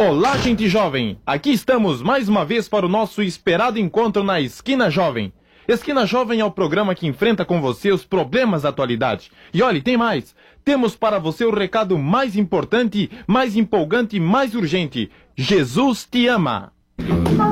Olá, gente jovem! Aqui estamos mais uma vez para o nosso esperado encontro na Esquina Jovem. Esquina Jovem é o programa que enfrenta com você os problemas da atualidade. E olhe, tem mais! Temos para você o recado mais importante, mais empolgante e mais urgente. Jesus te ama!